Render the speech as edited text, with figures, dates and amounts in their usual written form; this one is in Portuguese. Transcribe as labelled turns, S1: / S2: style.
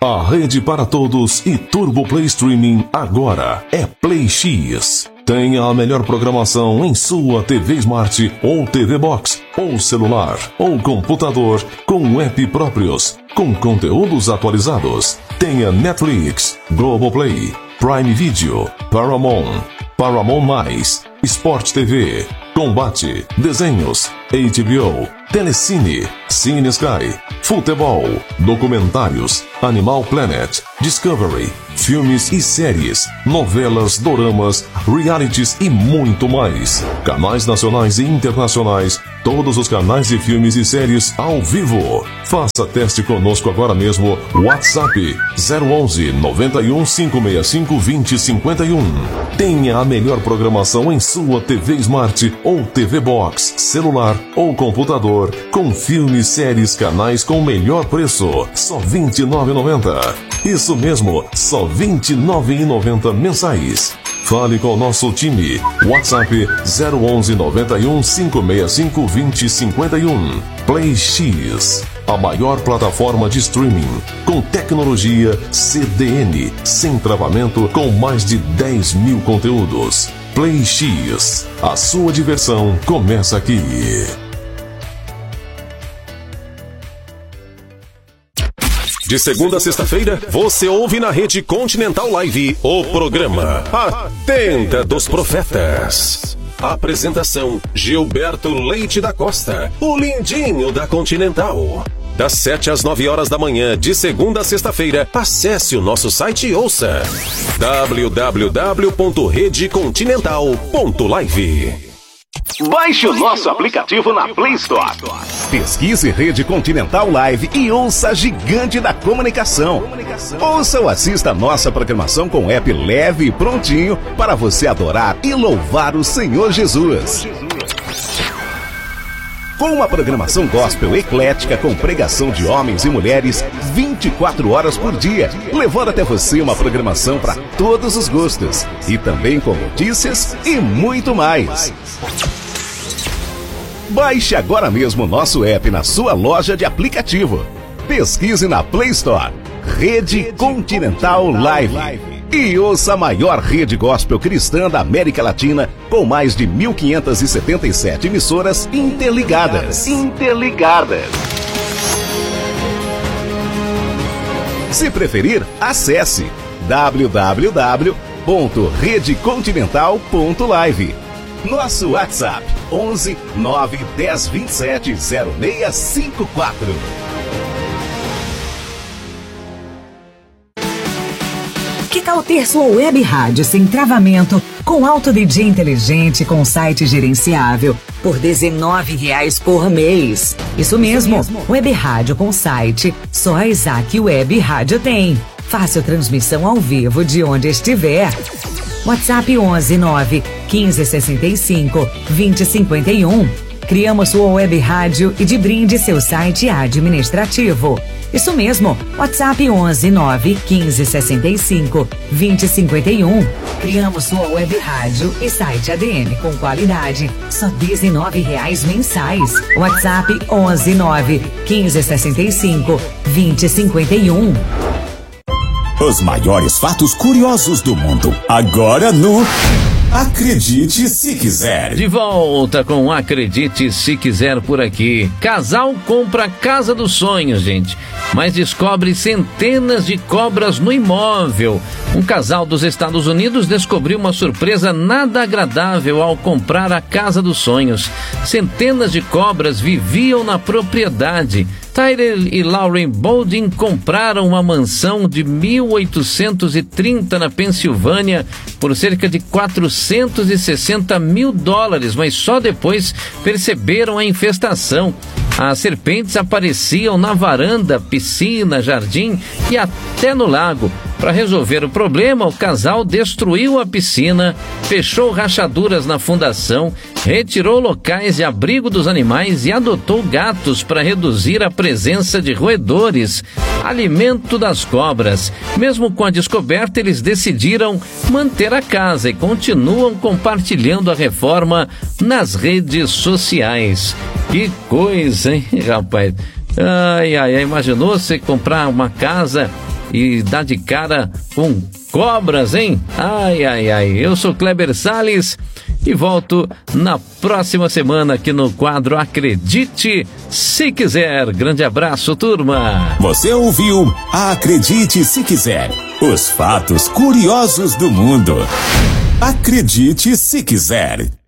S1: A rede para todos e Turbo Play Streaming agora é Play X. Tenha a melhor programação em sua TV Smart ou TV Box, ou celular, ou computador, com app próprios, com conteúdos atualizados. Tenha Netflix, Globoplay, Prime Video, Paramount, Paramount+, Sport TV, Combate, Desenhos, HBO, Telecine, Cine Sky, Futebol, Documentários, Animal Planet, Discovery, filmes e séries, novelas, doramas, realities e muito mais. Canais nacionais e internacionais, todos os canais de filmes e séries ao vivo. Faça teste conosco agora mesmo. WhatsApp 011 91 565 2051. Tenha a melhor programação em sua TV Smart ou TV Box, celular ou computador, com filmes, séries, canais com o melhor preço. Só R$ 29,90. Isso mesmo, só R$ 29,90 mensais. Fale com o nosso time. WhatsApp 011 91 565 2051. Play X, a maior plataforma de streaming com tecnologia CDN, sem travamento, com mais de 10 mil conteúdos. Play X, a sua diversão começa aqui. De segunda a sexta-feira, você ouve na Rede Continental Live o programa A Tenda dos Profetas. Apresentação: Gilberto Leite da Costa, o lindinho da Continental. Das 7 às 9 horas da manhã, de segunda a sexta-feira, acesse o nosso site e ouça www.redecontinental.live.
S2: Baixe o nosso aplicativo na Play Store.
S3: Pesquise Rede Continental Live e ouça a gigante da comunicação. Ouça ou assista a nossa programação com app leve e prontinho para você adorar e louvar o Senhor Jesus. Com uma programação gospel eclética com pregação de homens e mulheres 24 horas por dia, levando até você uma programação para todos os gostos e também com notícias e muito mais. Baixe agora mesmo o nosso app na sua loja de aplicativo. Pesquise na Play Store Rede Continental Live e ouça a maior rede gospel cristã da América Latina, com mais de 1.577 emissoras interligadas. Se preferir, acesse www.redecontinental.live. Nosso WhatsApp 11 9 10 27 0654.
S4: Que tal ter sua web rádio sem travamento, com alto DJ inteligente, com site gerenciável, por R$ 19,00 por mês? Isso mesmo, web rádio com site, só a Isaac Web Rádio tem. Fácil transmissão ao vivo de onde estiver. WhatsApp 11 9 15 65 20 51. Criamos sua web rádio e de brinde seu site administrativo. Isso mesmo, WhatsApp 11 9 15 65 20 51. Criamos sua web rádio e site ADM com qualidade, só R$ 19,00 mensais. WhatsApp 11 9 15 65 20 51.
S5: Os maiores fatos curiosos do mundo, agora no Acredite Se Quiser.
S6: De volta com Acredite Se Quiser por aqui. Casal compra a casa dos sonhos, gente, mas descobre centenas de cobras no imóvel. Um casal dos Estados Unidos descobriu uma surpresa nada agradável ao comprar a casa dos sonhos. Centenas de cobras viviam na propriedade. Tyler e Lauren Bowden compraram uma mansão de 1830 na Pensilvânia por cerca de $460 mil, mas só depois perceberam a infestação. As serpentes apareciam na varanda, piscina, jardim e até no lago. Para resolver o problema, o casal destruiu a piscina, fechou rachaduras na fundação, retirou locais de abrigo dos animais e adotou gatos para reduzir a presença de roedores, alimento das cobras. Mesmo com a descoberta, eles decidiram manter a casa e continuam compartilhando a reforma nas redes sociais. Que coisa, hein, rapaz? Ai, imaginou você comprar uma casa e dá de cara com cobras, hein? Ai, ai, ai. Eu sou Kleber Salles e volto na próxima semana aqui no quadro Acredite Se Quiser. Grande abraço, turma.
S5: Você ouviu Acredite Se Quiser. Os fatos curiosos do mundo. Acredite Se Quiser.